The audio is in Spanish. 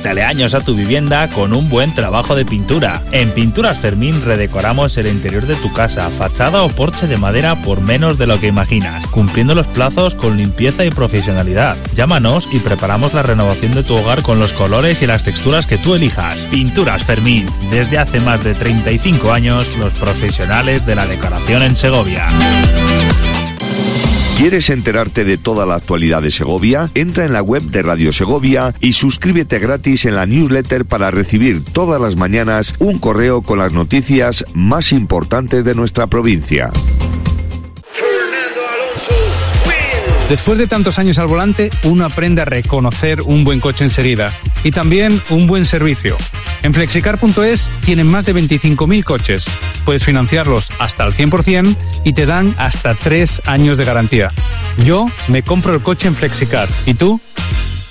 Quítale años a tu vivienda con un buen trabajo de pintura. En Pinturas Fermín redecoramos el interior de tu casa, fachada o porche de madera por menos de lo que imaginas, cumpliendo los plazos con limpieza y profesionalidad. Llámanos y preparamos la renovación de tu hogar con los colores y las texturas que tú elijas. Pinturas Fermín, desde hace más de 35 años, los profesionales de la decoración en Segovia. ¿Quieres enterarte de toda la actualidad de Segovia? Entra en la web de Radio Segovia y suscríbete gratis en la newsletter para recibir todas las mañanas un correo con las noticias más importantes de nuestra provincia. Después de tantos años al volante, uno aprende a reconocer un buen coche enseguida y también un buen servicio. En Flexicar.es tienen más de 25.000 coches. Puedes financiarlos hasta al 100% y te dan hasta 3 años de garantía. Yo me compro el coche en Flexicar. ¿Y tú?